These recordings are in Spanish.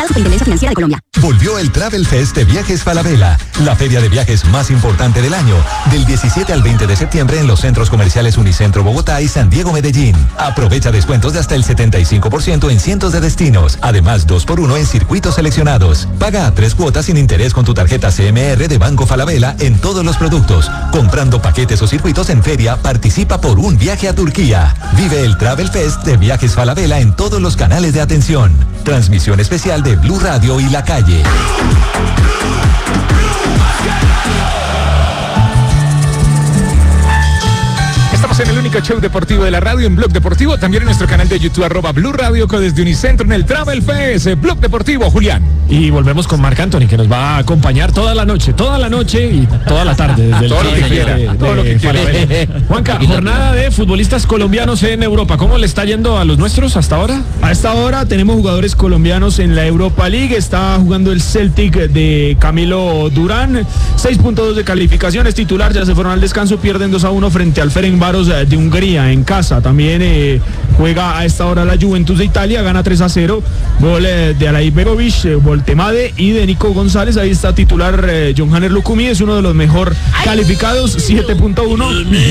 Vigilado Superintendencia Financiera de Colombia. Volvió el Travel Fest de Viajes Falabella, la feria de viajes más importante del año, del 17 al 20 de septiembre en los centros comerciales Unicentro Bogotá y San Diego Medellín. Aprovecha descuentos de hasta el 75% en cientos de destinos, además 2x1 en circuitos seleccionados. Paga a 3 cuotas sin interés con tu tarjeta CMR de Banco Falabella en todos los productos. Comprando paquetes o circuitos en feria, participa por un viaje a Turquía. Vive el Travel Fest de Viajes Falabella en todos los canales de atención. Transmisión especial de Blue Radio y La Calle. Estamos en el único show deportivo de la radio en Blog Deportivo, también en nuestro canal de YouTube @Blue Radio, desde Unicentro en el Travel Fest, Blog Deportivo, Julián. Y volvemos con Marc Anthony, que nos va a acompañar toda la noche y toda la tarde. Desde todo lo que quiera, todo lo que quiera. Juanca, jornada de futbolistas colombianos en Europa. ¿Cómo le está yendo a los nuestros hasta ahora? A esta hora tenemos jugadores colombianos en la Europa League. Está jugando el Celtic de Camilo Durán. 6.2 de calificación, es titular, ya se fueron al descanso, pierden 2-1 frente al Ferencváros de Hungría en casa. También juega a esta hora la Juventus de Italia, gana 3-0. Gol de Alay Begovic, Voltemade y de Nico González. Ahí está titular John-Hanner Lukumi, es uno de los mejor calificados, 7.1.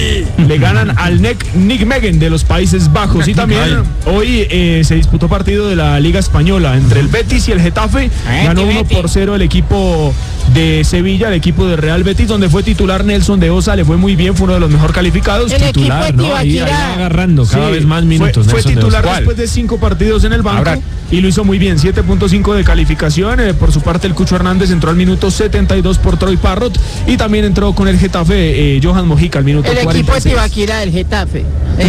Le ganan al Nijmegen de los Países Bajos. Y también hoy se disputó partido de la Liga Española entre el Betis y el Getafe. Ganó 1-0 el equipo de Sevilla, el equipo de Real Betis, donde fue titular Nelson de Osa. Le fue muy bien, fue uno de los mejor calificados. El titular, ¿no? Ahí va agarrando cada vez más minutos. Fue titular después de 5 partidos en el banco y lo hizo muy bien, 7.5 de calificación. Por su parte, el Cucho Hernández entró al minuto 72 por Troy Parrott y también entró con el Getafe Johan Mojica al minuto 46. El equipo de Tibaquira del Getafe.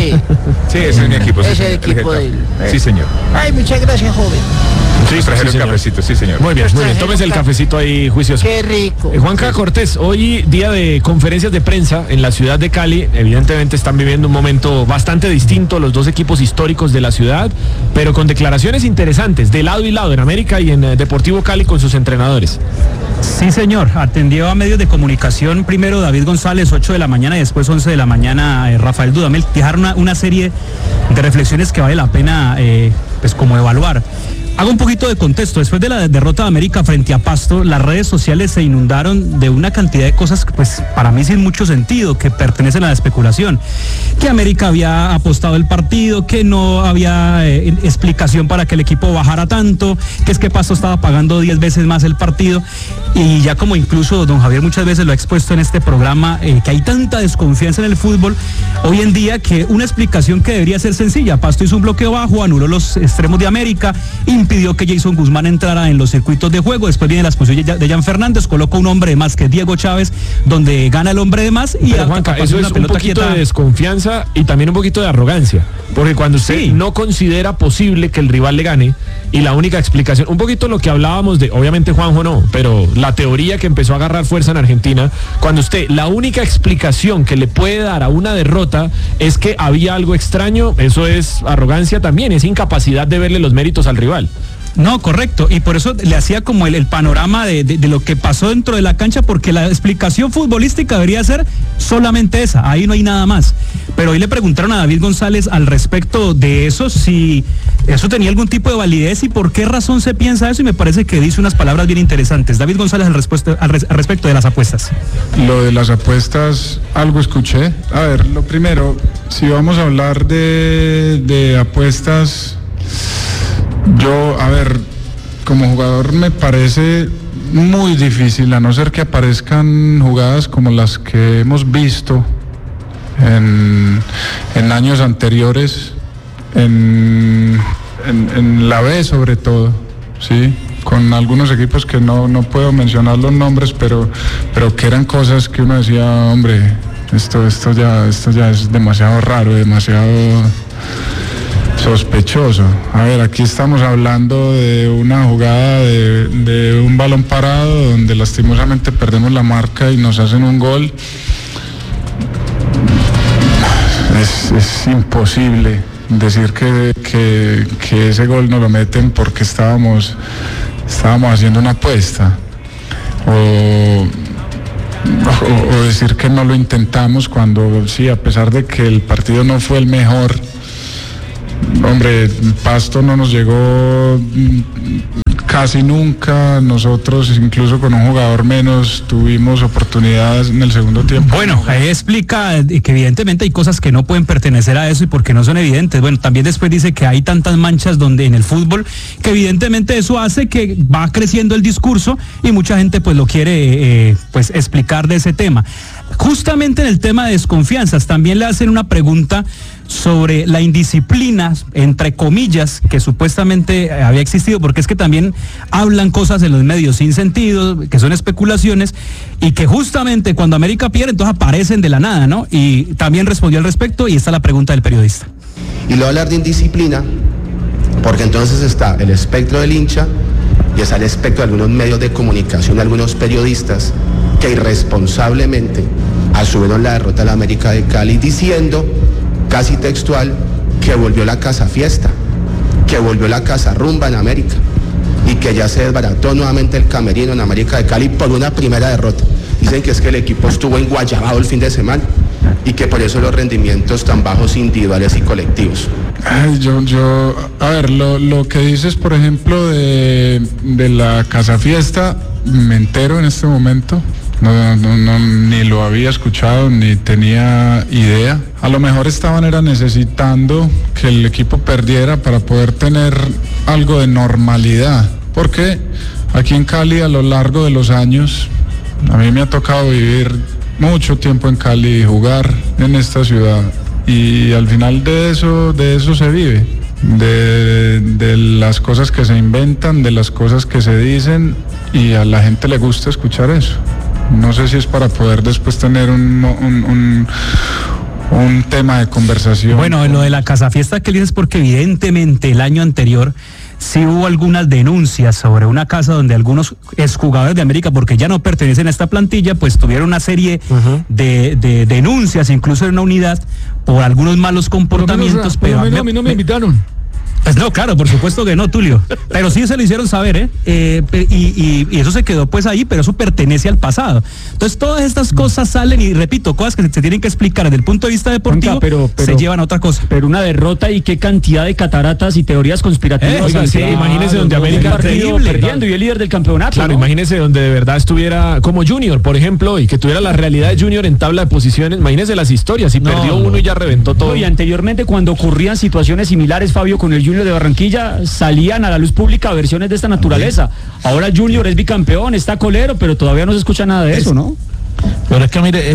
Sí, ese es mi equipo. Es el equipo del... Sí, señor. Ay, muchas gracias, joven. Sí, trajeron el cafecito, sí, señor. Muy bien, tómese el cafecito ahí juicioso. Qué rico. Juanca Cortés, hoy día de conferencias de prensa en la ciudad de Cali. Evidentemente están viviendo un momento bastante distinto los dos equipos históricos de la ciudad, pero con declaraciones interesantes de lado y lado, en América y en Deportivo Cali, con sus entrenadores. Sí, señor, atendió a medios de comunicación, primero David González, 8 de la mañana, y después 11 de la mañana Rafael Dudamel. Dejaron una serie de reflexiones que vale la pena pues como evaluar. Hago un poquito de contexto. Después de la derrota de América frente a Pasto, las redes sociales se inundaron de una cantidad de cosas que, pues, para mí sin mucho sentido, que pertenecen a la especulación. Que América había apostado el partido, que no había explicación para que el equipo bajara tanto, que es que Pasto estaba pagando 10 veces más el partido. Y ya como incluso don Javier muchas veces lo ha expuesto en este programa, que hay tanta desconfianza en el fútbol hoy en día, que una explicación que debería ser sencilla: Pasto hizo un bloqueo bajo, anuló los extremos de América, impidió que Jason Guzmán entrara en los circuitos de juego. Después viene la expulsión de Jan Fernández, coloca un hombre de más, que es Diego Chávez, donde gana el hombre de más. Y pero Juanca, eso es un poquito de desconfianza y también un poquito de arrogancia, porque cuando usted no considera posible que el rival le gane, y la única explicación, un poquito lo que hablábamos de, obviamente Juanjo no, pero la teoría que empezó a agarrar fuerza en Argentina, cuando usted, la única explicación que le puede dar a una derrota es que había algo extraño, eso es arrogancia también, es incapacidad de verle los méritos al rival. No, correcto, y por eso le hacía como el panorama de lo que pasó dentro de la cancha, porque la explicación futbolística debería ser solamente esa, ahí no hay nada más. Pero hoy le preguntaron a David González al respecto de eso, si eso tenía algún tipo de validez y por qué razón se piensa eso, y me parece que dice unas palabras bien interesantes. David González al respecto de las apuestas. Lo de las apuestas, algo escuché. A ver, lo primero, si vamos a hablar de apuestas, yo, a ver, como jugador me parece muy difícil, a no ser que aparezcan jugadas como las que hemos visto en años anteriores, en la B sobre todo, ¿sí? Con algunos equipos que no puedo mencionar los nombres, pero que eran cosas que uno decía, hombre, esto ya es demasiado raro, demasiado sospechoso. A ver, aquí estamos hablando de una jugada de un balón parado donde lastimosamente perdemos la marca y nos hacen un gol. Es imposible decir que ese gol nos lo meten porque estábamos haciendo una apuesta, o decir que no lo intentamos cuando sí, a pesar de que el partido no fue el mejor. Hombre, Pasto no nos llegó casi nunca nosotros, incluso con un jugador menos, tuvimos oportunidades en el segundo tiempo. Bueno, ahí explica que evidentemente hay cosas que no pueden pertenecer a eso y porque no son evidentes. Bueno, también después dice que hay tantas manchas donde en el fútbol que evidentemente eso hace que va creciendo el discurso y mucha gente pues lo quiere pues explicar de ese tema. Justamente en el tema de desconfianzas también le hacen una pregunta sobre la indisciplina, entre comillas, que supuestamente había existido, porque es que también hablan cosas en los medios sin sentido, que son especulaciones, y que justamente cuando América pierde, entonces aparecen de la nada, ¿no? Y también respondió al respecto, y está la pregunta del periodista. Y luego hablar de indisciplina, porque entonces está el espectro del hincha, y está el espectro de algunos medios de comunicación, algunos periodistas, que irresponsablemente asumieron la derrota de la América de Cali, diciendo casi textual que volvió la casa fiesta, que volvió la casa rumba en América y que ya se desbarató nuevamente el camerino en América de Cali por una primera derrota. Dicen que es que el equipo estuvo enguayabado el fin de semana y que por eso los rendimientos tan bajos individuales y colectivos. Ay, a ver, lo que dices, por ejemplo, de la casa fiesta, me entero en este momento. No, ni lo había escuchado, ni tenía idea. A lo mejor era necesitando que el equipo perdiera para poder tener algo de normalidad. Porque aquí en Cali, a lo largo de los años, a mí me ha tocado vivir mucho tiempo en Cali y jugar en esta ciudad. Y al final de eso se vive. De las cosas que se inventan, de las cosas que se dicen, y a la gente le gusta escuchar eso. No sé si es para poder después tener un tema de conversación. Bueno, lo de la casa fiesta que dices, porque evidentemente el año anterior sí hubo algunas denuncias sobre una casa donde algunos exjugadores de América, porque ya no pertenecen a esta plantilla, pues tuvieron una serie de denuncias, incluso en una unidad, por algunos malos comportamientos. Pero a mí no me invitaron. Pues no, claro, por supuesto que no, Tulio. Pero sí se lo hicieron saber, y eso se quedó pues ahí, pero eso pertenece al pasado. Entonces todas estas cosas salen, y repito, cosas que se tienen que explicar desde el punto de vista deportivo, pero se llevan a otra cosa. Pero una derrota, y qué cantidad de cataratas y teorías conspirativas. Oiga, sí, imagínese donde América perdiendo y el líder del campeonato. Claro, ¿no? Imagínese donde de verdad estuviera como Junior, por ejemplo, y que tuviera la realidad de Junior en tabla de posiciones. Imagínese las historias, y perdió uno y ya reventó todo. Y anteriormente, cuando ocurrían situaciones similares, Fabio, con el Junior de Barranquilla, salían a la luz pública versiones de esta naturaleza. Ahora Junior es bicampeón, está colero, pero todavía no se escucha nada de eso, ¿no? Pero es que mire,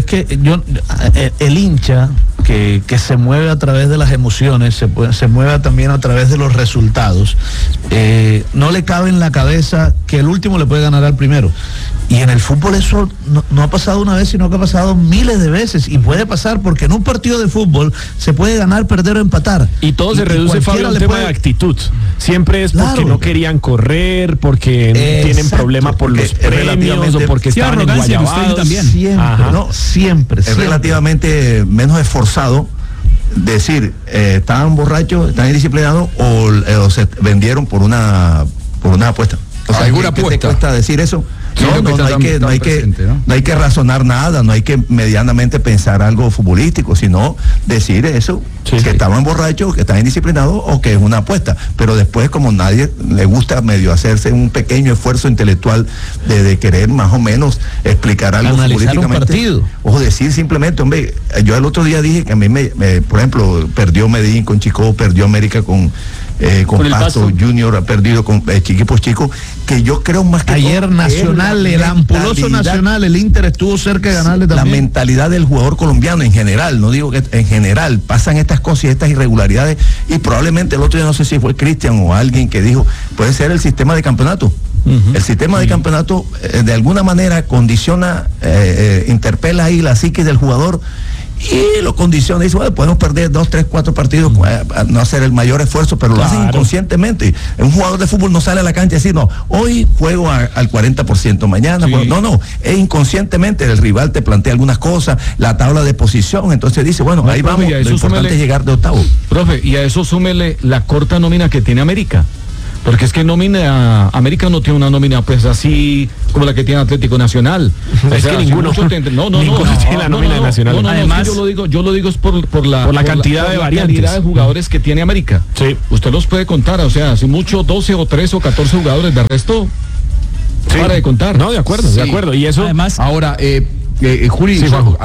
el hincha que se mueve a través de las emociones, se mueve también a través de los resultados, no le cabe en la cabeza que el último le puede ganar al primero. Y en el fútbol eso no ha pasado una vez, sino que ha pasado miles de veces, y puede pasar porque en un partido de fútbol se puede ganar, perder o empatar. Y todo se reduce, Fabio, al tema de actitud. Siempre es porque no querían correr, porque tienen problema por los premios, o porque estaban enguayabados. También. Siempre. Es relativamente menos esforzado decir, estaban borrachos, están indisciplinados, o se vendieron por una apuesta. O sea, ¿alguna apuesta? ¿Qué te cuesta decir eso? No hay que razonar nada, no hay que medianamente pensar algo futbolístico, sino decir eso, que estaban borrachos, que están indisciplinados, o que es una apuesta. Pero después, como nadie le gusta medio hacerse un pequeño esfuerzo intelectual de querer más o menos explicar algo futbolísticamente, o decir simplemente, hombre, yo el otro día dije que a mí por ejemplo, perdió Medellín con Chico, perdió América con Pasto, Junior ha perdido con equipos chicos, que yo creo más que ayer Nacional, el ampuloso Nacional, el Inter estuvo cerca de ganarle también. La mentalidad del jugador colombiano en general, no digo que en general, pasan estas cosas y estas irregularidades, y probablemente el otro día, no sé si fue Cristian o alguien que dijo, puede ser el sistema de campeonato. El sistema de campeonato de alguna manera condiciona, interpela ahí la psique del jugador, y lo condiciona, y dice, bueno, podemos perder 2, 3, 4 partidos, no hacer el mayor esfuerzo, pero lo hacen inconscientemente. Un jugador de fútbol no sale a la cancha y decir, no, hoy juego al 40%, mañana, no, es inconscientemente, el rival te plantea algunas cosas, la tabla de posición, entonces dice, bueno, ahí vamos, lo importante es llegar de octavo. Profe, y a eso súmele la corta nómina que tiene América. porque es que nómina, América no tiene una nómina pues así como la que tiene Atlético Nacional. Es que ninguno tiene la nómina nacional. Además, yo lo digo es por la cantidad de variantes, cantidad de jugadores que tiene América. Sí. Usted los puede contar, o sea, si mucho 12 o 13 o 14 jugadores, de resto para de contar. No, de acuerdo, de acuerdo. Y eso además, ahora Juli, sí,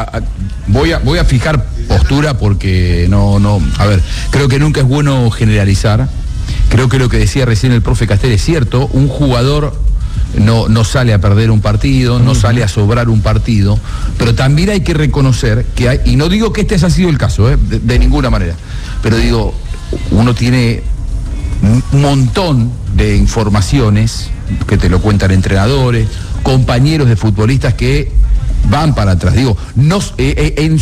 voy a fijar postura porque a ver, creo que nunca es bueno generalizar. Creo que lo que decía recién el profe Castel es cierto. Un jugador no sale a perder un partido, no sale a sobrar un partido, pero también hay que reconocer que hay, y no digo que este haya sido el caso, de ninguna manera, pero digo, uno tiene un montón de informaciones que te lo cuentan entrenadores, compañeros de futbolistas que van para atrás. Digo, en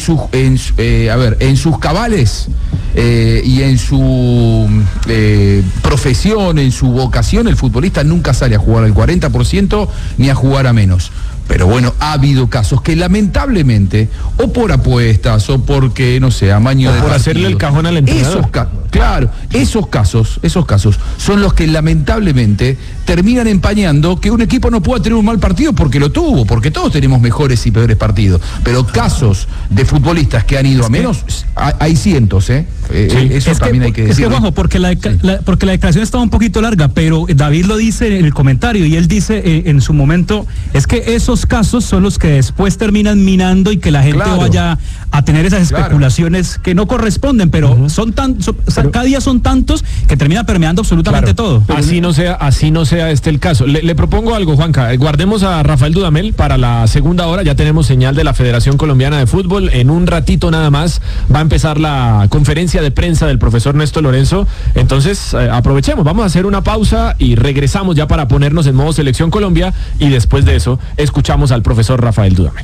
sus cabales y en su profesión, en su vocación, el futbolista nunca sale a jugar al 40% ni a jugar a menos. Pero bueno, ha habido casos que lamentablemente, o por apuestas, o porque, no sé, amaño o de por partido, hacerle el cajón al entrenador. Esos casos son los que lamentablemente terminan empañando que un equipo no pueda tener un mal partido porque lo tuvo, porque todos tenemos mejores y peores partidos. Pero casos de futbolistas que han ido a menos, hay cientos, ¿eh? Eso también hay que decir. Es que, Juanjo, porque la declaración estaba un poquito larga, pero David lo dice en el comentario y él dice en su momento, es que esos casos son los que después terminan minando y que la gente vaya a tener esas especulaciones que no corresponden, pero cada día son tantos que termina permeando absolutamente todo. Así no sea este el caso. Le propongo algo, Juanca. Guardemos a Rafael Dudamel para la segunda hora. Ya tenemos señal de la Federación Colombiana de Fútbol. En un ratito nada más va a empezar la conferencia de prensa del profesor Néstor Lorenzo. Entonces, aprovechemos. Vamos a hacer una pausa y regresamos ya para ponernos en modo Selección Colombia y después de eso escuchamos al profesor Rafael Dudamel.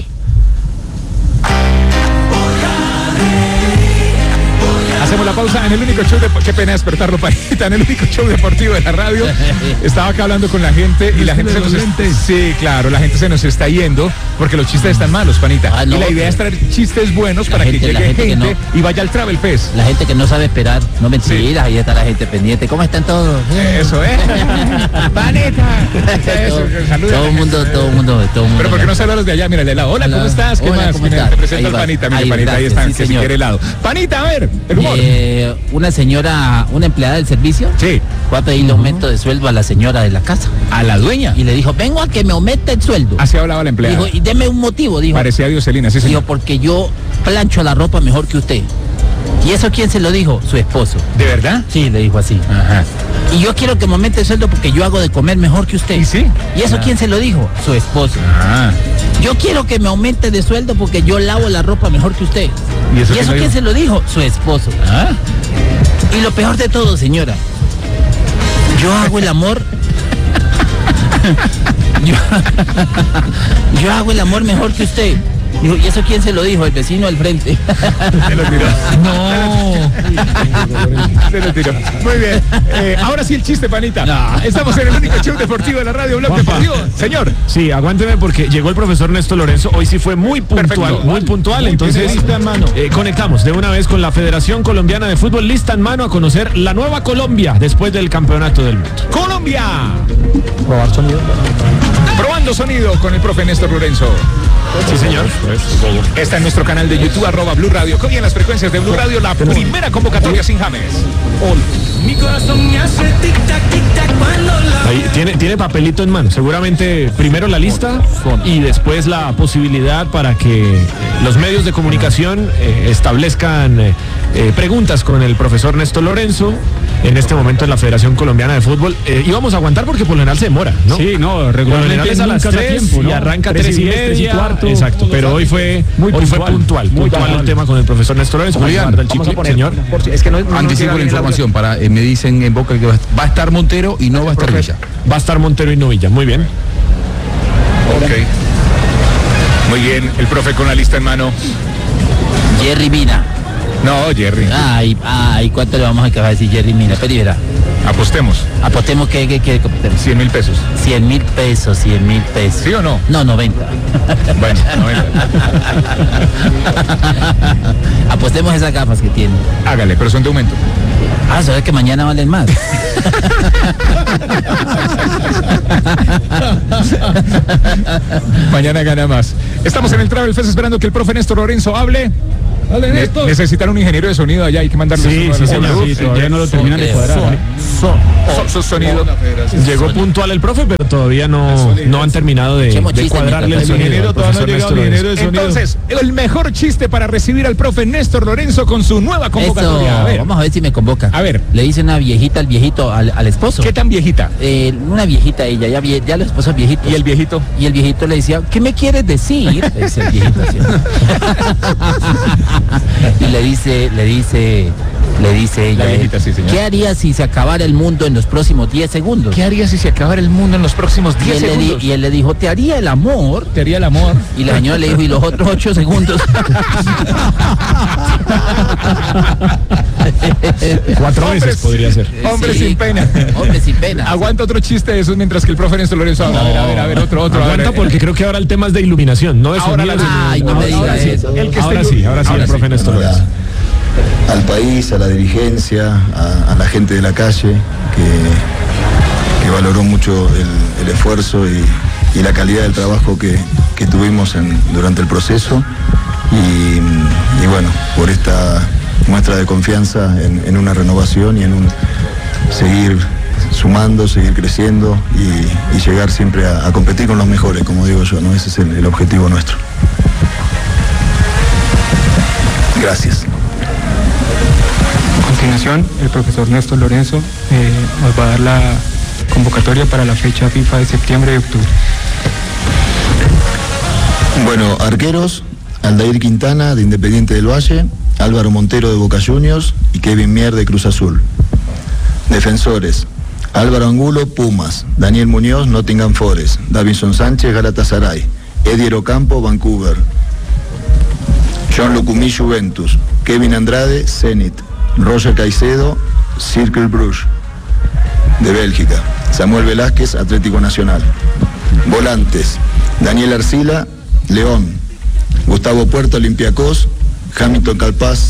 Hacemos la pausa en el único show qué pena despertarlo, Panita, en el único show deportivo de la radio. Estaba acá hablando con la gente y la gente se nos la gente se nos está yendo porque los chistes están malos, Panita. Y la idea es traer chistes buenos para que llegue gente y vaya al Travel Fest. La gente que no sabe esperar, no mentiras, ahí está la gente pendiente. ¿Cómo están todos? Eso, Panita. Todo el mundo. Pero ¿por qué no saludan los de allá? Mira, el de lado. Hola, ¿cómo estás? ¿Qué más? Mira, te presento al Panita. Mira, Panita, ahí están, que si quiere helado. Panita, a ver, el humor. Una señora, una empleada del servicio, fue a pedirle aumento de sueldo a la señora de la casa. ¿A la dueña? Y le dijo, vengo a que me aumente el sueldo. Así hablaba la empleada. Dijo, y deme un motivo, dijo. Parecía Dioselina, sí, dijo, porque yo plancho la ropa mejor que usted. ¿Y eso quién se lo dijo? Su esposo. ¿De verdad? Sí, le dijo así. Ajá. Y yo quiero que me aumente el sueldo porque yo hago de comer mejor que usted. ¿Y sí? ¿Y eso quién se lo dijo? Su esposo. Yo quiero que me aumente de sueldo porque yo lavo la ropa mejor que usted. ¿Y eso quién se lo dijo? Su esposo. Y lo peor de todo, señora, yo hago el amor yo hago el amor mejor que usted. Dijo, ¿y eso quién se lo dijo? El vecino del frente. Se lo tiró. No. Se lo tiró. Muy bien. Ahora sí el chiste, Panita. No. Estamos en el único show deportivo de la radio, Blog Deportivo. Señor. Sí, aguánteme porque llegó el profesor Néstor Lorenzo. Hoy sí fue muy puntual. Perfecto. Muy puntual. Muy entonces, lista en mano. Conectamos de una vez con la Federación Colombiana de Fútbol, lista en mano a conocer la nueva Colombia después del campeonato del mundo. ¡Colombia! Probar sonido. Probando sonido con el profe Néstor Lorenzo. Sí, señor. Está en nuestro canal de YouTube, @Blue Radio. Hoy en las frecuencias de Blue Radio, la primera convocatoria sin James. Mi corazón me hace tic-tac, tic-tac cuando la... Ahí tiene papelito en mano. Seguramente primero la lista y después la posibilidad para que los medios de comunicación establezcan preguntas con el profesor Néstor Lorenzo. En este momento en la Federación Colombiana de Fútbol íbamos a aguantar porque por lo general se demora, ¿no? Sí, no, regularmente es a las 3 tiempo, ¿no? y arranca 3:30. Exacto, pero hoy fue puntual el tema con el profesor Néstor Lorenzo. Vamos a poner, señor. Es que no anticipo la información para me dicen en boca que va a estar Montero y no va a estar Villa. Va a estar Montero y no Villa, muy bien. Ok. Muy bien, el profe con la lista en mano. Jerry Mina. No, Jerry. Ay, ¿cuánto le vamos a acabar si Jerry Mina? Pero verá. Apostemos. Apostemos que apostemos. 100.000 pesos. 100.000 pesos, 100.000 pesos. ¿Sí o no? No, 90. Bueno, 90. Apostemos esas gafas que tiene. Hágale, pero son de aumento. ¿Sabes que mañana valen más? Mañana gana más. Estamos en el Travel Fest esperando que el profe Néstor Lorenzo hable. Dale, Néstor. Necesitan un ingeniero de sonido allá, hay que mandarle Sí, señor. Sí, todavía no lo terminan de cuadrar. Sonido. Llegó puntual el profe, pero todavía no han terminado de cuadrarle el sonido. Entonces, el mejor chiste para recibir al profe Néstor Lorenzo con su nueva convocatoria. A ver. Vamos a ver si me convoca. A ver. Le dice una viejita al viejito, al esposo. ¿Qué tan viejita? Una viejita ella, ya el esposo es viejito. ¿Y el viejito? Y el viejito le decía, ¿qué me quieres decir? Le dice el viejito así. Y le dice ella, viejita, sí, señor. ¿qué haría si se acabara el mundo en los próximos 10 segundos? ¿Qué haría si se acabara el mundo en los próximos 10 segundos? Y él le dijo, te haría el amor. Te haría el amor. Y la señora le dijo, ¿y los otros 8 segundos? 4 veces podría ser. Hombre sin pena. Hombre sin pena. Aguanta otro chiste de esos mientras que el profe Néstor Lorenzo habla. A ver, otro. Aguanta porque creo que ahora el tema es de iluminación, no de sonido. Ay, no me digas eso. Ahora sí, el profe Néstor Lorenzo. Al país, a la dirigencia, a la gente de la calle, que valoró mucho el esfuerzo y la calidad del trabajo que tuvimos durante el proceso. Y bueno, por esta muestra de confianza en una renovación y en un seguir sumando, seguir creciendo y llegar siempre a competir con los mejores, como digo yo, ¿no? Ese es el objetivo nuestro. Gracias. A continuación, el profesor Néstor Lorenzo nos va a dar la convocatoria para la fecha FIFA de septiembre y octubre. Bueno, arqueros, Aldair Quintana de Independiente del Valle, Álvaro Montero de Boca Juniors y Kevin Mier de Cruz Azul. Defensores, Álvaro Angulo, Pumas, Daniel Muñoz, Nottingham Forest, Davinson Sánchez, Galatasaray, Edier Ocampo, Vancouver, John Lucumí, Juventus, Kevin Andrade, Zenit, Roger Caicedo, Cercle Bruges, de Bélgica, Samuel Velázquez, Atlético Nacional. Volantes, Daniel Arcila, León, Gustavo Puerta, Olympiacos, Hamilton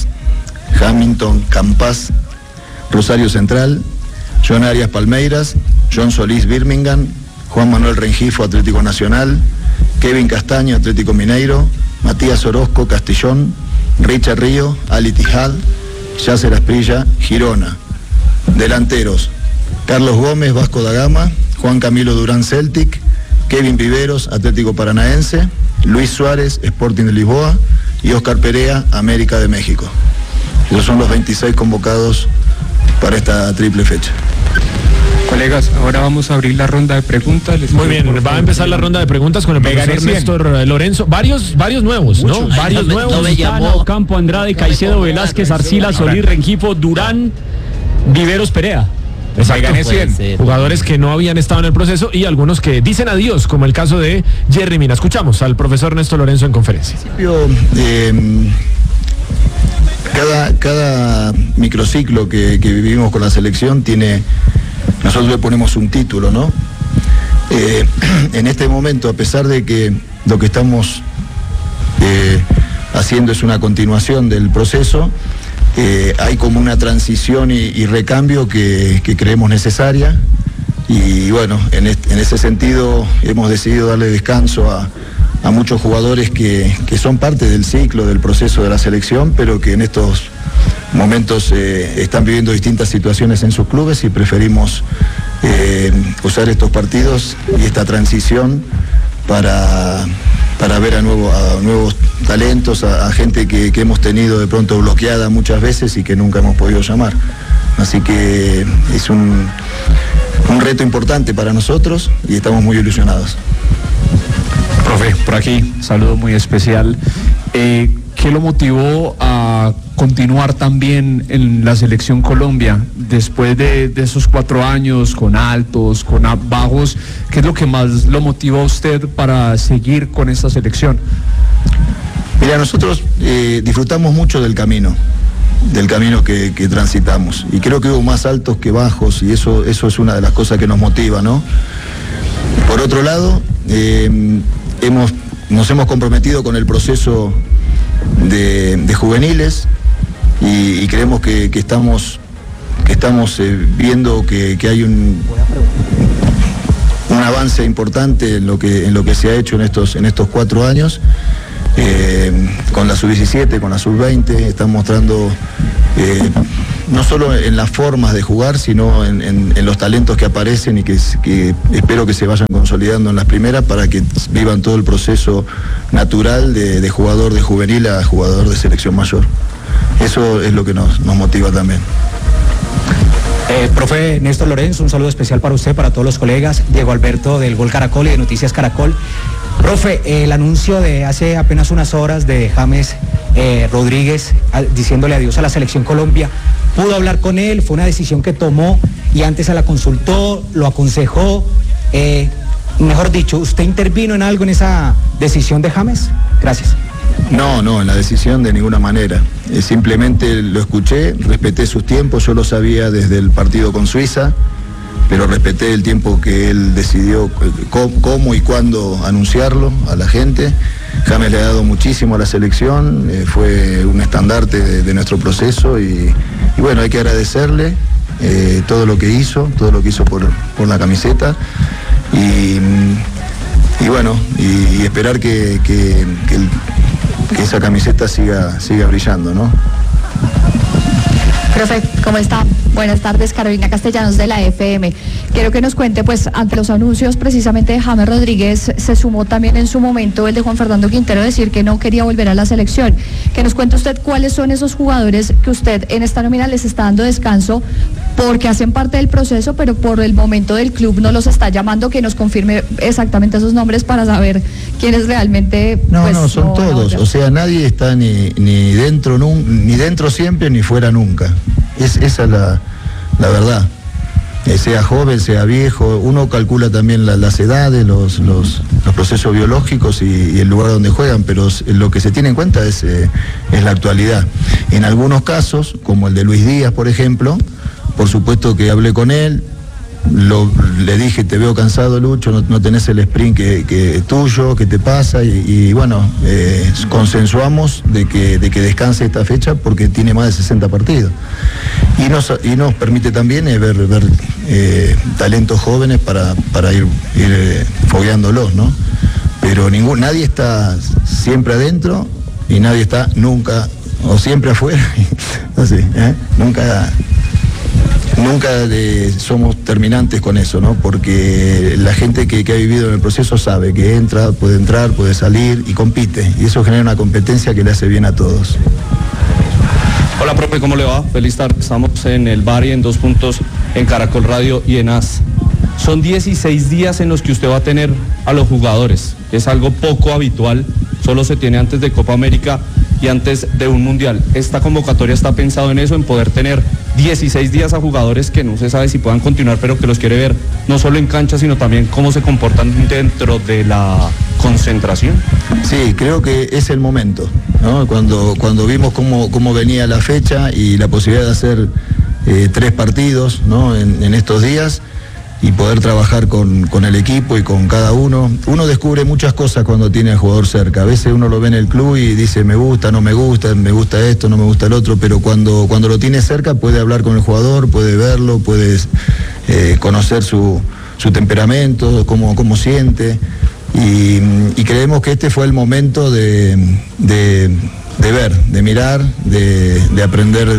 Campas, Rosario Central, John Arias, Palmeiras, John Solís, Birmingham, Juan Manuel Rengifo, Atlético Nacional, Kevin Castaño, Atlético Mineiro, Matías Orozco, Castellón, Richard Río, Al Ittihad, Yasser Asprilla, Girona. Delanteros, Carlos Gómez, Vasco da Gama, Juan Camilo Durán, Celtic, Kevin Viveros, Atlético Paranaense, Luis Suárez, Sporting de Lisboa y Oscar Perea, América de México. Esos son los 26 convocados para esta triple fecha. Colegas, ahora vamos a abrir la ronda de preguntas. Muy bien, va a empezar la ronda de preguntas con el profesor Néstor Lorenzo. Varios nuevos, ¿no? Varios nuevos. No me llamó. Campo, Andrade, Caicedo, Velázquez, Arcila, Solís, Rengifo, Durán, Viveros, Perea. Exacto. Gané 100. Jugadores que no habían estado en el proceso y algunos que dicen adiós, como el caso de Jerry Mina. Escuchamos al profesor Néstor Lorenzo en conferencia. Cada microciclo que vivimos con la selección nosotros le ponemos un título, ¿no? En este momento, a pesar de que lo que estamos haciendo es una continuación del proceso, hay como una transición y recambio que creemos necesaria y bueno, en ese sentido hemos decidido darle descanso a muchos jugadores que son parte del ciclo, del proceso de la selección, pero que en estos momentos están viviendo distintas situaciones en sus clubes y preferimos usar estos partidos y esta transición para ver a nuevos talentos, a gente que hemos tenido de pronto bloqueada muchas veces y que nunca hemos podido llamar. Así que es un reto importante para nosotros y estamos muy ilusionados. Profe, por aquí, saludo muy especial. ¿Qué lo motivó a continuar también en la selección Colombia después de esos 4 años con altos, con bajos? ¿Qué es lo que más lo motivó a usted para seguir con esta selección? Mira, nosotros disfrutamos mucho del camino. camino que transitamos. Y creo que hubo más altos que bajos, y eso es una de las cosas que nos motiva, ¿no? Por otro lado, nos hemos comprometido con el proceso de juveniles y creemos que estamos viendo que hay un avance importante en lo que se ha hecho en estos 4 años. Con la sub-17, con la sub-20, están mostrando no solo en las formas de jugar, sino en los talentos que aparecen y que espero que se vayan consolidando en las primeras para que vivan todo el proceso natural de jugador de juvenil a jugador de selección mayor. Eso es lo que nos motiva también. Profe Néstor Lorenzo, un saludo especial para usted, para todos los colegas. Diego Alberto del Gol Caracol y de Noticias Caracol. Profe, el anuncio de hace apenas unas horas de James Rodríguez diciéndole adiós a la Selección Colombia, ¿pudo hablar con él? ¿Fue una decisión que tomó y antes se la consultó, lo aconsejó? Mejor dicho, ¿usted intervino en algo en esa decisión de James? Gracias. No, en la decisión de ninguna manera. Simplemente lo escuché, respeté sus tiempos, yo lo sabía desde el partido con Suiza, pero respeté el tiempo que él decidió cómo y cuándo anunciarlo a la gente. James le ha dado muchísimo a la selección, fue un estandarte de nuestro proceso y bueno, hay que agradecerle todo lo que hizo por la camiseta y bueno, y esperar que esa camiseta siga brillando, ¿no? Profe, ¿cómo está? Buenas tardes, Carolina Castellanos de la FM. Quiero que nos cuente, pues, ante los anuncios precisamente de James Rodríguez, se sumó también en su momento el de Juan Fernando Quintero decir que no quería volver a la selección. Que nos cuente usted cuáles son esos jugadores que usted en esta nómina les está dando descanso porque hacen parte del proceso, pero por el momento del club no los está llamando, que nos confirme exactamente esos nombres para saber quiénes realmente... No, son todos, o sea, nadie está ni dentro siempre ni fuera nunca. Esa es la verdad. Sea joven, sea viejo, uno calcula también las edades, los procesos biológicos y el lugar donde juegan, pero lo que se tiene en cuenta es la actualidad. En algunos casos, como el de Luis Díaz, por ejemplo, por supuesto que hablé con él, le dije, te veo cansado, Lucho, no tenés el sprint que tuyo, ¿qué te pasa? Y bueno, consensuamos de que descanse esta fecha porque tiene más de 60 partidos. Y nos permite también ver talentos jóvenes para ir fogueándolos, ¿no? Pero nadie está siempre adentro y nadie está nunca, o siempre afuera, no sé, Nunca somos terminantes con eso, ¿no? Porque la gente que ha vivido en el proceso sabe que entrar, puede salir y compite. Y eso genera una competencia que le hace bien a todos. Hola, profe, ¿cómo le va? Feliz tarde. Estamos en el bar y en 2 puntos en Caracol Radio y en AS. Son 16 días en los que usted va a tener a los jugadores. Es algo poco habitual. Solo se tiene antes de Copa América y antes de un mundial. Esta convocatoria está pensado en eso, en poder tener 16 días a jugadores que no se sabe si puedan continuar, pero que los quiere ver no solo en cancha, sino también cómo se comportan dentro de la concentración. Sí, creo que es el momento, ¿no? Cuando vimos cómo venía la fecha y la posibilidad de hacer 3 partidos, ¿no? en estos días, y poder trabajar con el equipo y con cada uno. Uno descubre muchas cosas cuando tiene al jugador cerca. A veces uno lo ve en el club y dice me gusta, no me gusta esto, no me gusta el otro, pero cuando lo tiene cerca puede hablar con el jugador, puede verlo, puede conocer su temperamento, cómo siente. Y creemos que este fue el momento de ver, de mirar, de aprender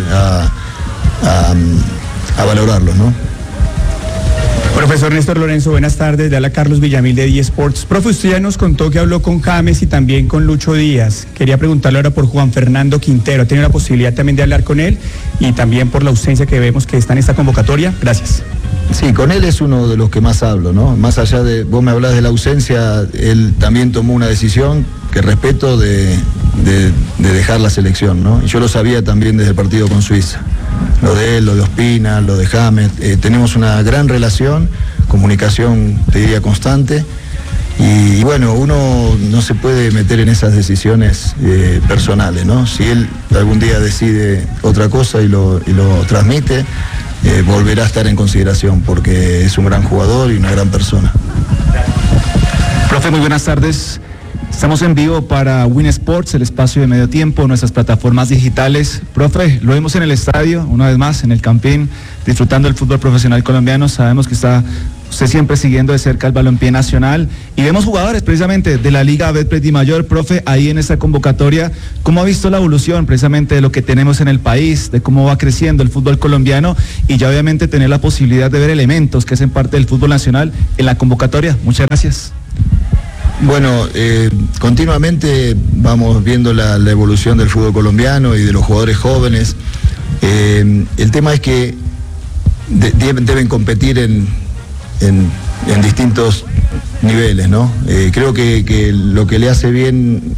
a valorarlos, ¿no? Profesor Néstor Lorenzo, buenas tardes. Le habla Carlos Villamil de D-Sports. Profe, usted ya nos contó que habló con James y también con Lucho Díaz. Quería preguntarle ahora por Juan Fernando Quintero. ¿Ha tenido la posibilidad también de hablar con él? Y también por la ausencia que vemos que está en esta convocatoria. Gracias. Sí, con él es uno de los que más hablo, ¿no? Más allá de, vos me hablás de la ausencia, él también tomó una decisión que respeto de dejar la selección, ¿no? Y yo lo sabía también desde el partido con Suiza. Lo de él, lo de Ospina, lo de James, tenemos una gran relación, comunicación, te diría, constante, Y bueno, uno no se puede meter en esas decisiones personales, ¿no? Si él algún día decide otra cosa y lo transmite, volverá a estar en consideración porque es un gran jugador y una gran persona. Profe, muy buenas tardes. Estamos en vivo para Win Sports, el espacio de medio tiempo, nuestras plataformas digitales. Profe, lo vemos en el estadio, una vez más, en el Campín, disfrutando del fútbol profesional colombiano. Sabemos que está usted siempre siguiendo de cerca el balompié nacional. Y vemos jugadores precisamente de la Liga Betplay Dimayor. Profe, ahí en esta convocatoria, ¿cómo ha visto la evolución precisamente de lo que tenemos en el país, de cómo va creciendo el fútbol colombiano y ya obviamente tener la posibilidad de ver elementos que hacen parte del fútbol nacional en la convocatoria? Muchas gracias. Bueno, continuamente vamos viendo la evolución del fútbol colombiano y de los jugadores jóvenes. El tema es que deben competir en distintos niveles, ¿no? Creo que lo que le hace bien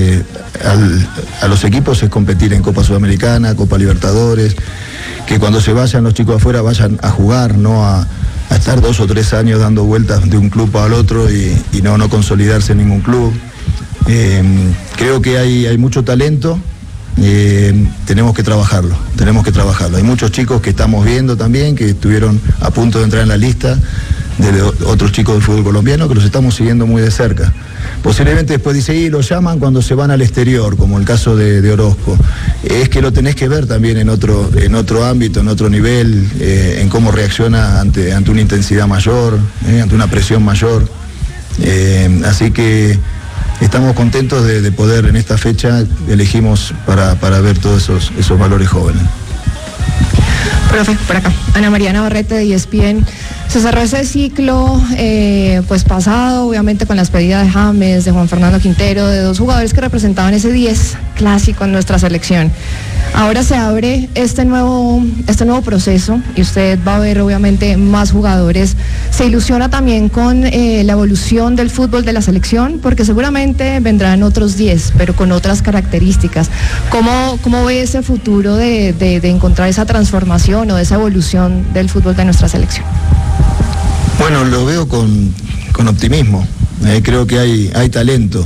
a los equipos es competir en Copa Sudamericana, Copa Libertadores, que cuando se vayan los chicos afuera vayan a jugar, no a estar 2 o 3 años dando vueltas de un club al otro y no consolidarse en ningún club. Creo que hay mucho talento, tenemos que trabajarlo. Hay muchos chicos que estamos viendo también, que estuvieron a punto de entrar en la lista de otros chicos del fútbol colombiano, que los estamos siguiendo muy de cerca. Posiblemente después dice, y lo llaman cuando se van al exterior, como el caso de Orozco. Es que lo tenés que ver también en otro ámbito, en otro nivel, en cómo reacciona ante una intensidad mayor, ante una presión mayor. Así que estamos contentos de poder, en esta fecha, elegimos para ver todos esos valores jóvenes. Profe, por acá, Ana María Navarrete de ESPN. Se cerró ese ciclo pues pasado, obviamente con la despedida de James, de Juan Fernando Quintero, de 2 jugadores que representaban ese 10 clásico en nuestra selección. Ahora se abre este nuevo proceso y usted va a ver obviamente más jugadores. Se ilusiona también con la evolución del fútbol de la selección, porque seguramente vendrán otros 10, pero con otras características. ¿Cómo ve ese futuro de encontrar esa transformación o de esa evolución del fútbol de nuestra selección? Bueno, lo veo con optimismo. Creo que hay talento.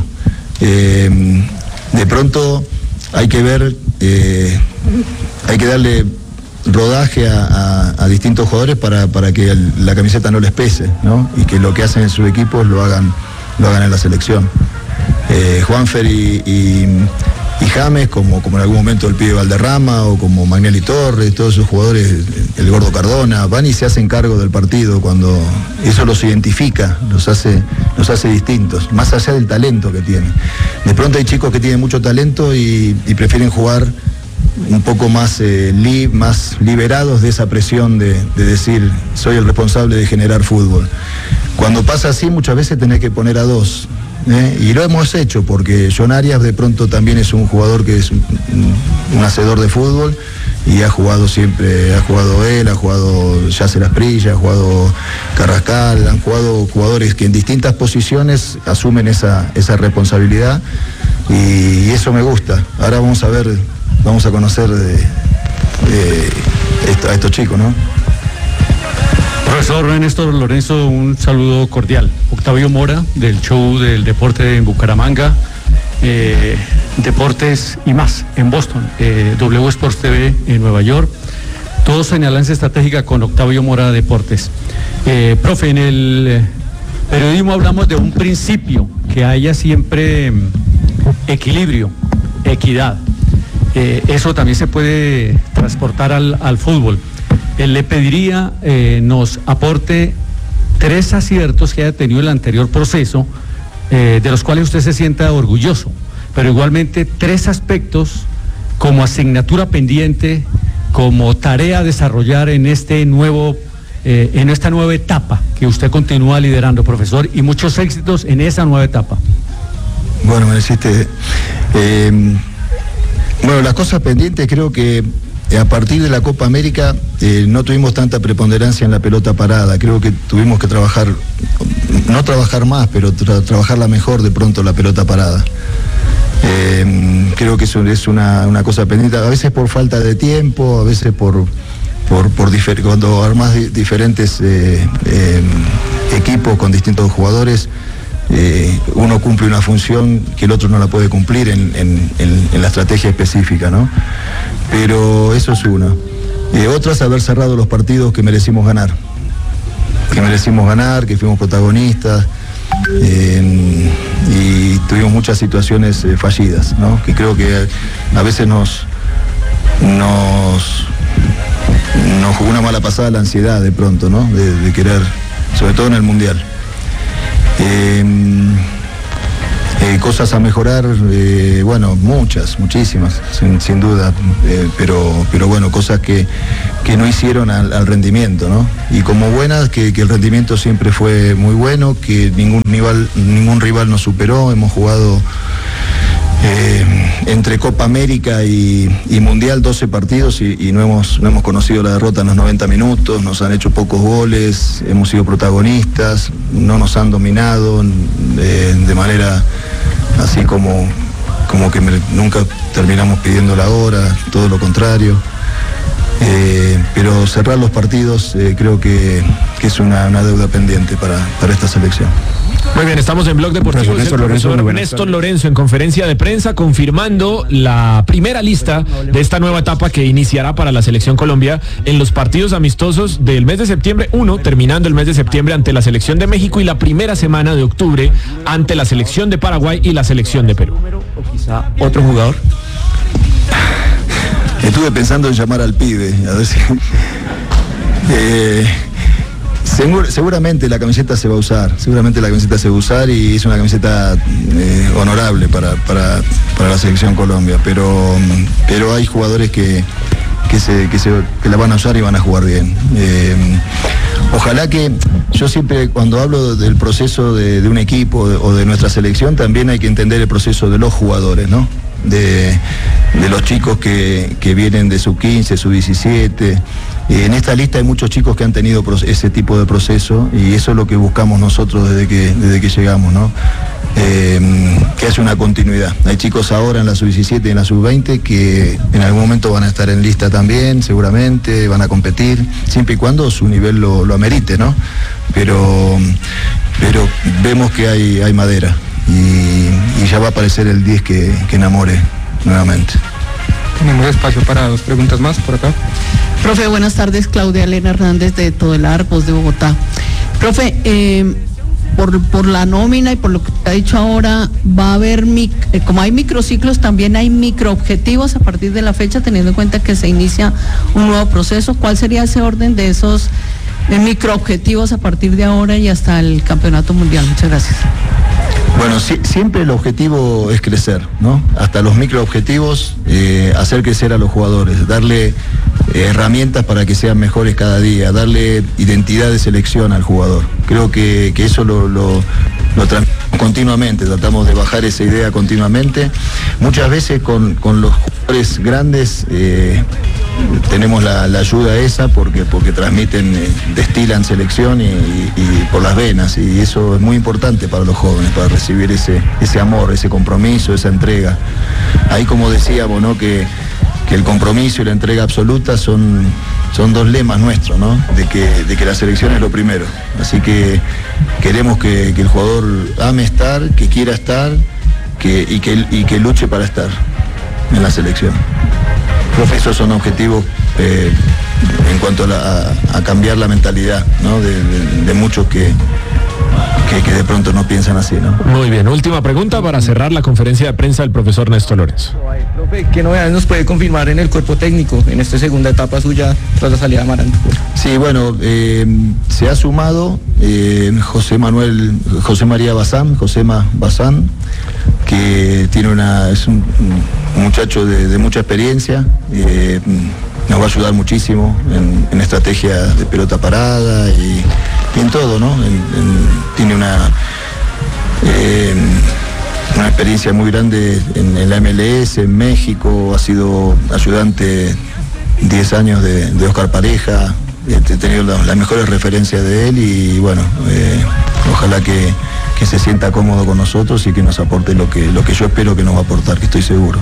De pronto hay que ver, hay que darle rodaje a distintos jugadores para que la camiseta no les pese, ¿no? Y que lo que hacen en sus equipos lo hagan en la selección. Juanfer y James, como en algún momento el pibe Valderrama o como Magnelli Torres, todos esos jugadores, el Gordo Cardona, van y se hacen cargo del partido cuando eso los identifica, los hace distintos, más allá del talento que tienen. De pronto hay chicos que tienen mucho talento y prefieren jugar un poco más liberados de esa presión de decir soy el responsable de generar fútbol. Cuando pasa así muchas veces tenés que poner a 2. Y lo hemos hecho porque John Arias de pronto también es un jugador que es un hacedor de fútbol y ha jugado siempre, ha jugado Yasser Asprilla, ha jugado Carrascal, han jugado jugadores que en distintas posiciones asumen esa responsabilidad y eso me gusta. Ahora vamos a conocer a estos chicos, ¿no? Profesor Néstor Lorenzo, un saludo cordial. Octavio Mora, del show del deporte en Bucaramanga, Deportes y más en Boston, W Sports TV en Nueva York, todos en alianza estratégica con Octavio Mora Deportes. Profe, en el periodismo hablamos de un principio, que haya siempre equilibrio, equidad. Eso también se puede transportar al fútbol. Le pediría nos aporte 3 aciertos que haya tenido el anterior proceso, de los cuales usted se sienta orgulloso, pero igualmente 3 aspectos como asignatura pendiente, como tarea a desarrollar en esta nueva etapa que usted continúa liderando, profesor, y muchos éxitos en esa nueva etapa. Bueno, me deciste, las cosas pendientes creo que a partir de la Copa América no tuvimos tanta preponderancia en la pelota parada. Creo que tuvimos que no trabajar más, pero trabajarla mejor de pronto la pelota parada. Creo que eso es una cosa pendiente, a veces por falta de tiempo, a veces cuando armas diferentes equipos con distintos jugadores, uno cumple una función que el otro no la puede cumplir en la estrategia específica, ¿no? Pero eso es una. Otra es haber cerrado los partidos que merecimos ganar, que fuimos protagonistas, y tuvimos muchas situaciones fallidas, ¿no? Que creo que a veces nos jugó una mala pasada la ansiedad de pronto, ¿no? De querer, sobre todo en el Mundial. Cosas a mejorar, bueno, muchísimas, sin duda, pero bueno, cosas que no hicieron al rendimiento, ¿no? Y como buenas, que el rendimiento siempre fue muy bueno, que ningún rival nos superó. Hemos jugado entre Copa América y Mundial 12 partidos y no hemos conocido la derrota en los 90 minutos, nos han hecho pocos goles, hemos sido protagonistas, no nos han dominado de manera así como que nunca terminamos pidiendo la hora, todo lo contrario. Pero cerrar los partidos creo que es una deuda pendiente para esta selección. Muy bien, estamos en Blog Deportivo. Néstor Lorenzo en conferencia de prensa confirmando la primera lista de esta nueva etapa que iniciará para la Selección Colombia en los partidos amistosos del mes de septiembre, terminando el mes de septiembre ante la Selección de México y la primera semana de octubre ante la Selección de Paraguay y la Selección de Perú. ¿O quizá otro jugador? Estuve pensando en llamar al pibe, a ver si... seguramente la camiseta se va a usar, y es una camiseta honorable para la Selección Colombia, pero hay jugadores que la van a usar y van a jugar bien. Ojalá que, yo siempre cuando hablo del proceso de un equipo o de nuestra selección, también hay que entender el proceso de los jugadores, ¿no? De los chicos que vienen de sub-15, sub-17. En esta lista hay muchos chicos que han tenido ese tipo de proceso, y eso es lo que buscamos nosotros desde que llegamos, ¿no? Que haya una continuidad. Hay chicos ahora en la sub-17 y en la sub-20 que en algún momento van a estar en lista también, seguramente, van a competir, siempre y cuando su nivel lo amerite, ¿no? Pero vemos que hay madera, y ya va a aparecer el 10 que enamore nuevamente. Tenemos espacio para 2 preguntas más por acá. Profe, buenas tardes. Claudia Elena Hernández de Todelar, Voz de Bogotá. Profe, por la nómina y por lo que te ha dicho ahora, va a haber, como hay microciclos, también hay microobjetivos a partir de la fecha, teniendo en cuenta que se inicia un nuevo proceso. ¿Cuál sería ese orden de esos microobjetivos a partir de ahora y hasta el Campeonato Mundial? Muchas gracias. Bueno, siempre el objetivo es crecer, ¿no? Hasta los microobjetivos, hacer crecer a los jugadores, darle herramientas para que sean mejores cada día, darle identidad de selección al jugador. Creo que eso lo continuamente, tratamos de bajar esa idea continuamente. Muchas veces con los jugadores grandes tenemos la ayuda esa porque transmiten, destilan selección y por las venas, y eso es muy importante para los jóvenes, para recibir ese amor, ese compromiso, esa entrega. Ahí, como decíamos, ¿no? que el compromiso y la entrega absoluta son 2 lemas nuestros, ¿no? De que la selección es lo primero. Así que queremos que el jugador ame estar, que quiera estar, y que luche para estar en la selección. Esos son objetivos en cuanto a cambiar la mentalidad, ¿no? de muchos que de pronto no piensan así, ¿no? Muy bien, última pregunta para cerrar la conferencia de prensa del profesor Néstor Lorenzo. Profe, ¿qué novedades nos puede confirmar en el cuerpo técnico en esta segunda etapa suya tras la salida de Amaranto? Sí, bueno, se ha sumado José María Bazán, que es un muchacho de mucha experiencia, nos va a ayudar muchísimo en estrategia de pelota parada y en todo, ¿no? Tiene una experiencia muy grande en la MLS, en México, ha sido ayudante 10 años de Oscar Pareja, he tenido las mejores referencias de él, y bueno, ojalá que se sienta cómodo con nosotros y que nos aporte lo que yo espero que nos va a aportar, que estoy seguro.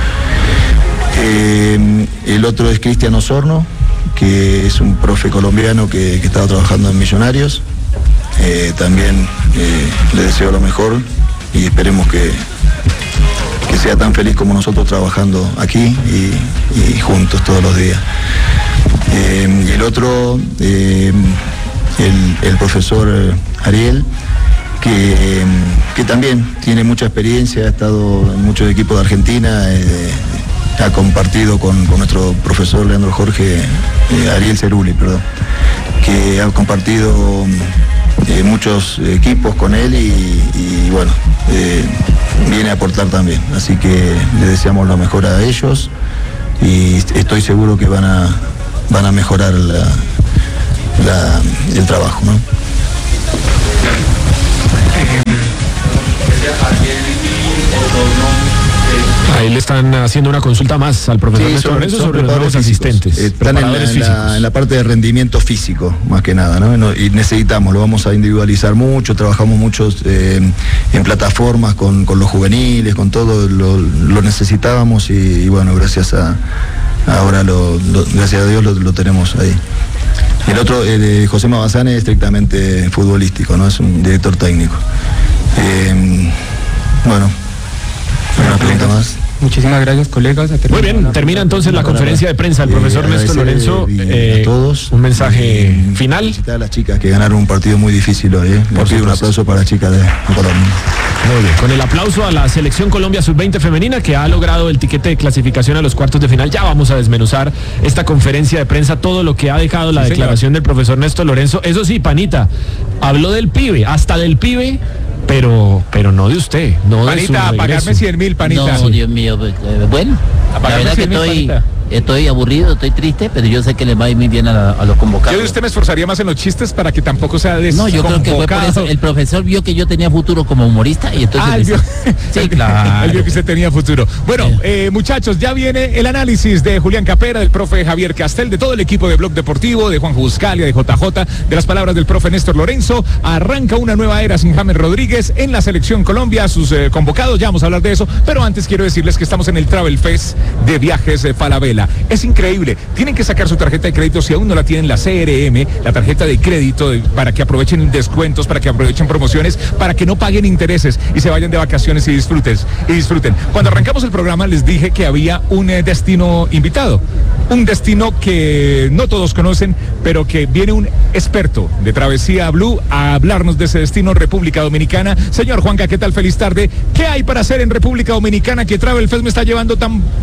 El otro es Cristian Osorno, que es un profe colombiano que estaba trabajando en Millonarios. También le deseo lo mejor y esperemos que sea tan feliz como nosotros trabajando aquí y juntos todos los días. Y el otro, el profesor Ariel, que también tiene mucha experiencia, ha estado en muchos equipos de Argentina, ha compartido con nuestro profesor Leandro Jorge, Ariel Cerulli, perdón, que ha compartido muchos equipos con él y bueno, viene a aportar también. Así que le deseamos lo mejor a ellos y estoy seguro que van a mejorar el trabajo, ¿no? Ahí le están haciendo una consulta más al profesor Néstor Lorenzo sobre los nuevos asistentes. Están en la parte de rendimiento físico, más que nada, ¿no? Y necesitamos, lo vamos a individualizar mucho, trabajamos mucho en plataformas con los juveniles, con todo, lo necesitábamos y bueno, gracias a Dios lo tenemos ahí. El otro, José Mabazane, es estrictamente futbolístico, ¿no? Es un director técnico. Bueno, una pregunta más. Muchísimas gracias, colegas. Muy bien, termina entonces la conferencia de prensa del profesor Néstor Lorenzo. A todos. Un mensaje final. A las chicas que ganaron un partido muy difícil hoy. Les pido un aplauso para las chicas de Colombia. Muy bien. Con el aplauso a la selección Colombia Sub-20 femenina que ha logrado el tiquete de clasificación a los cuartos de final. Ya vamos a desmenuzar esta conferencia de prensa, todo lo que ha dejado la declaración del profesor Néstor Lorenzo. Eso sí, panita, habló del pibe, hasta del pibe. Pero no de usted, no panita, de su pagarme 100.000, panita. No, Dios mío, bueno, la verdad que estoy aburrido, estoy triste, pero yo sé que le va a ir muy bien a los convocados. Yo de usted me esforzaría más en los chistes para que tampoco sea No, yo creo que fue por eso. El profesor vio que yo tenía futuro como humorista y entonces... Sí, claro. Él vio que usted tenía futuro. Bueno, muchachos, ya viene el análisis de Julián Capera, del profe Javier Castel, de todo el equipo de Blog Deportivo, de Juan Buscalia, de JJ, de las palabras del profe Néstor Lorenzo. Arranca una nueva era sin James Rodríguez en la selección Colombia, sus convocados, ya vamos a hablar de eso, pero antes quiero decirles que estamos en el Travel Fest de Viajes de Falabella. Es increíble, tienen que sacar su tarjeta de crédito si aún no la tienen, la CRM, la tarjeta de crédito, para que aprovechen descuentos, para que aprovechen promociones, para que no paguen intereses y se vayan de vacaciones y disfruten. Cuando arrancamos el programa les dije que había un destino invitado, un destino que no todos conocen, pero que viene un experto de Travesía Blue a hablarnos de ese destino, República Dominicana. Señor Juanca, ¿qué tal? Feliz tarde. ¿Qué hay para hacer en República Dominicana que Travel Fest me está llevando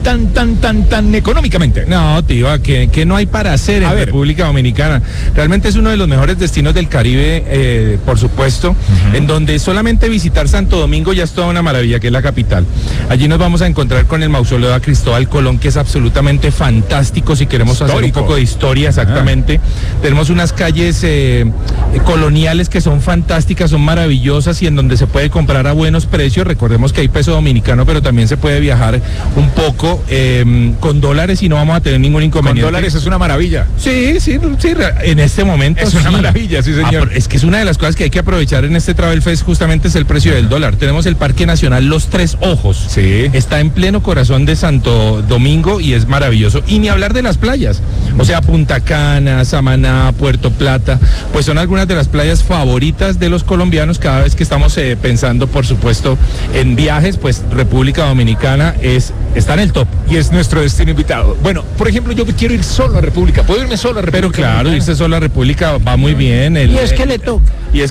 tan económicamente? No, tío, que no hay para hacer en República Dominicana. Realmente es uno de los mejores destinos del Caribe, por supuesto, en donde solamente visitar Santo Domingo ya es toda una maravilla, que es la capital. Allí nos vamos a encontrar con el mausoleo de Cristóbal Colón, que es absolutamente fantástico si queremos hacer un poco de historia, exactamente. Tenemos unas calles coloniales que son fantásticas, son maravillosas y en donde se puede comprar a buenos precios. Recordemos que hay peso dominicano, pero también se puede viajar un poco con dólares y no vamos a tener ningún inconveniente. Con dólares es una maravilla. Sí, en este momento es una maravilla, sí señor. Es que es una de las cosas que hay que aprovechar en este Travel Fest, justamente es el precio del dólar. Tenemos el Parque Nacional Los Tres Ojos. Sí. Está en pleno corazón de Santo Domingo y es maravilloso. Y ni hablar de las playas, o sea, Punta Cana, Samaná, Puerto Plata, pues son algunas de las playas favoritas de los colombianos cada vez que estamos pensando, por supuesto, en viajes. Pues República Dominicana está en el top. Y es nuestro destino invitado. Bueno, por ejemplo, yo quiero ir solo a República. ¿Puedo irme solo a República? Pero claro, irse solo a República va muy bien. Y es que le toca.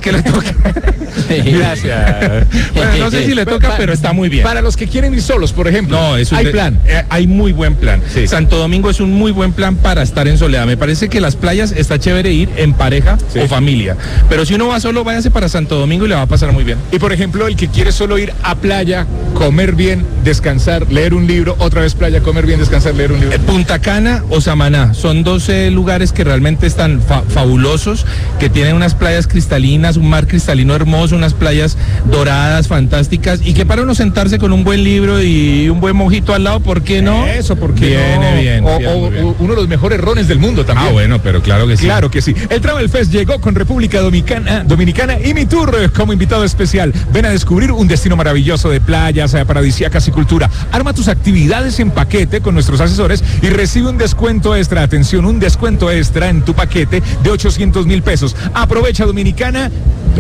Gracias. Bueno, no sé si le toca, pero está muy bien. Para los que quieren ir solos, por ejemplo, hay plan. Hay muy buen plan. Sí. Santo Domingo es un muy buen plan para estar en soledad. Me parece que las playas está chévere ir en pareja o familia. Pero si uno va solo, váyase para Santo Domingo y le va a pasar muy bien. Y por ejemplo, el que quiere solo ir a playa, comer bien, descansar, leer un libro, otra vez playa, comer bien, descansar, leer un libro. Punta Cana o Samaná son 12 lugares que realmente están fabulosos, que tienen unas playas cristalinas, un mar cristalino hermoso, unas playas doradas, fantásticas, y que para uno sentarse con un buen libro y un buen mojito al lado, ¿por qué no? Eso, porque viene bien. uno de los mejores rones del mundo también. Bueno, pero claro que sí. Claro que sí. El Travel Fest llegó con República Dominicana y Mi Tour como invitado especial. Ven a descubrir un destino maravilloso de playas, paradisíacas y cultura. Arma tus actividades en paquete con nuestros asesores y recibe un descuento extra. Atención, un descuento extra en tu paquete de 800,000 pesos. Aprovecha Dominicana,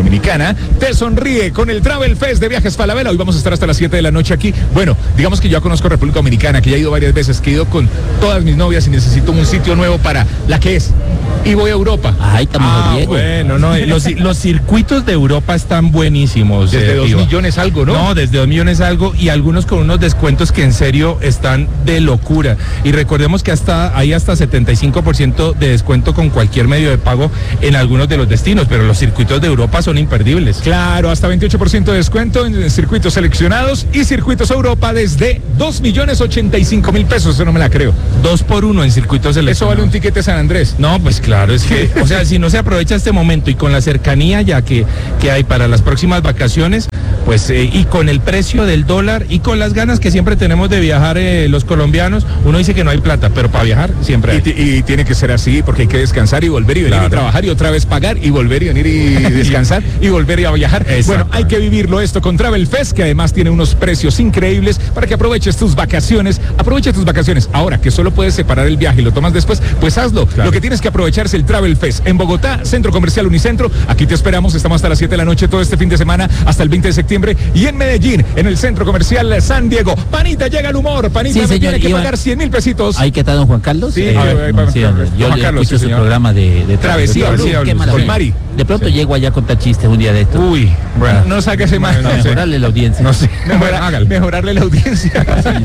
te sonríe con el Travel Fest de Viajes Falabella. Hoy vamos a estar hasta las 7 de la noche aquí. Bueno, digamos que yo conozco República Dominicana, que ya he ido varias veces, que he ido con todas mis novias y necesito un sitio nuevo para la que es. Y voy a Europa. Ay, estamos bueno, no, los circuitos de Europa están buenísimos. Desde 2 millones algo, ¿no? No, desde 2 millones algo y algunos con unos descuentos que en serio están de locura. Y recordemos que hay hasta 75% de descuento con cualquier medio de pago en algunos de los destinos, pero los circuitos de Europa son imperdibles. Claro, hasta 28% de descuento en circuitos seleccionados y circuitos Europa desde 2,085,000 pesos. Eso no me la creo. 2 por 1 en circuitos seleccionados. Eso vale un tiquete de San Andrés. No, pues claro, es que, o sea, si no se aprovecha este momento y con la cercanía ya que hay para las próximas vacaciones, pues y con el precio del dólar y con las ganas que siempre tenemos de viajar los colombianos, uno dice que no hay plata, pero para viajar siempre hay. Y tiene que ser así porque hay que descansar y volver y venir y trabajar y otra vez pagar y volver y venir y descansar y volver a viajar. Bueno, hay que vivirlo esto con Travel Fest, que además tiene unos precios increíbles para que aproveches tus vacaciones. Aprovecha tus vacaciones. Ahora que solo puedes separar el viaje y lo tomas después, pues hazlo. Claro. Lo que tienes que aprovechar es el Travel Fest en Bogotá, Centro Comercial Unicentro. Aquí te esperamos. Estamos hasta las 7 de la noche todo este fin de semana, hasta el 20 de septiembre. Y en Medellín, en el Centro Comercial San Diego. Panita, llega el humor. Panita, sí, tiene que pagar 100,000 pesitos. ¿Ahí qué está don Juan Carlos? Sí, yo escucho su programa de Travesía con Mari. De pronto llego allá a contar chistes un día de esto. Uy, bueno, no saque ese más. Mejorarle la audiencia. No sé. Mejorarle la audiencia.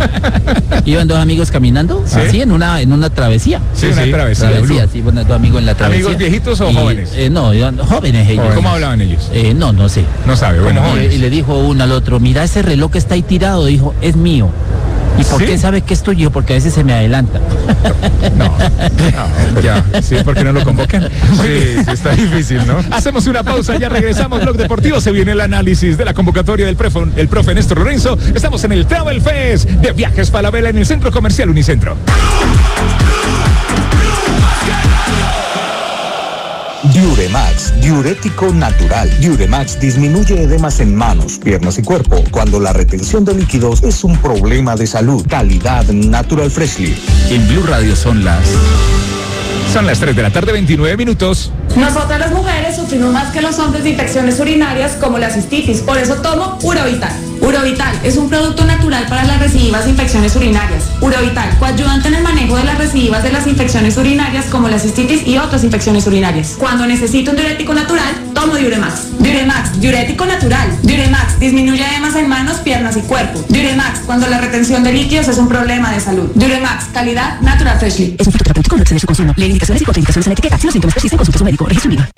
Iban dos amigos caminando, así en una travesía. Sí, una travesía. Sí, bueno, dos amigos en la travesía. ¿Amigos viejitos o jóvenes? No, jóvenes ellos. ¿Cómo hablaban ellos? No sé. No sabe, bueno. Y le dijo uno al otro, mira ese reloj que está ahí tirado, dijo, es mío. ¿Y por qué sabe que es tuyo? Porque a veces se me adelanta. Sí, porque no lo convocan. Sí, está difícil, ¿no? Hacemos una pausa, ya regresamos. Blog Deportivo, se viene el análisis de la convocatoria del profe Néstor Lorenzo. Estamos en el Travel Fest de Viajes Falabella en el Centro Comercial Unicentro. Diuremax, diurético natural. Diuremax disminuye edemas en manos, piernas y cuerpo cuando la retención de líquidos es un problema de salud. Calidad Natural Freshly. En Blue Radio son las 3 de la tarde, 29 minutos. Nosotras las mujeres sufrimos más que los hombres de infecciones urinarias como la cistitis, por eso tomo Urovital. Urovital es un producto natural para las recidivas de infecciones urinarias. Urovital, coayudante en el manejo de las recidivas de las infecciones urinarias como la cistitis y otras infecciones urinarias. Cuando necesito un diurético natural, tomo Diuremax. Diuremax, diurético natural. Diuremax, disminuye edemas en manos, piernas y cuerpo. Diuremax, cuando la retención de líquidos es un problema de salud. Diuremax, calidad Natural Freshly. Es un fitoterapéutico, no excede su consumo. Lee indicaciones y contraindicaciones en la etiqueta. Si los síntomas persisten, consulte a su médico. Registro IVA.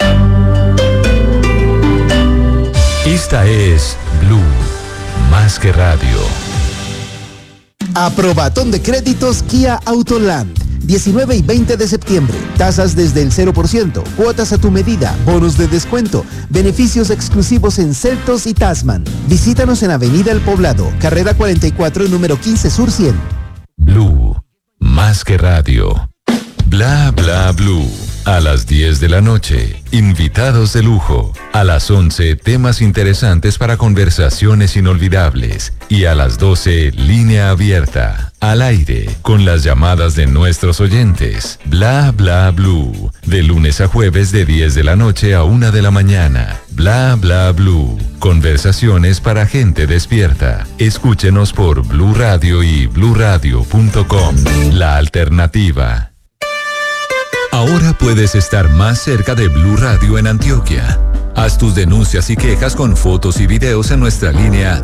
Esta es Blue, más que radio. Aprobatón de créditos Kia Autoland. 19 y 20 de septiembre. Tasas desde el 0%, cuotas a tu medida, bonos de descuento, beneficios exclusivos en Celtos y Tasman. Visítanos en Avenida El Poblado, carrera 44, número 15 Sur 100. Blue, más que radio. Bla bla blue. A las 10 de la noche, invitados de lujo. A las 11, temas interesantes para conversaciones inolvidables. Y a las 12, línea abierta. Al aire, con las llamadas de nuestros oyentes. Bla bla blue. De lunes a jueves de 10 de la noche a 1 de la mañana. Bla bla blue. Conversaciones para gente despierta. Escúchenos por Blue Radio y bluradio.com. La alternativa. Ahora puedes estar más cerca de Blue Radio en Antioquia. Haz tus denuncias y quejas con fotos y videos en nuestra línea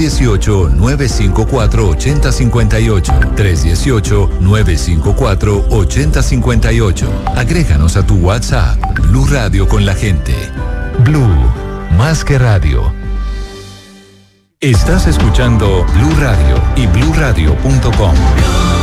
318-954-8058. 318-954-8058. Agréganos a tu WhatsApp. Blue Radio con la gente. Blue, más que radio. Estás escuchando Blue Radio y bluradio.com.